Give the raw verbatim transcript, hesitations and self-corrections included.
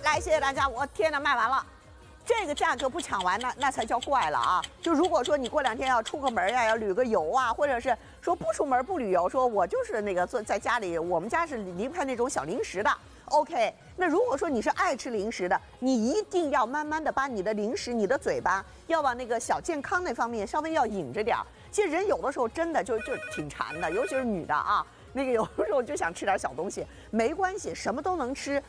来，谢谢大家，我天哪，卖完了。这个价格不抢完，那那才叫怪了啊！就如果说你过两天要出个门呀、啊，要旅个游啊，或者是说不出门不旅游，说我就是那个坐在家里，我们家是离不开那种小零食的。OK， 那如果说你是爱吃零食的，你一定要慢慢的把你的零食、你的嘴巴要往那个小健康那方面稍微要引着点儿。其实人有的时候真的就就挺馋的，尤其是女的啊，那个有的时候就想吃点小东西，没关系，什么都能吃。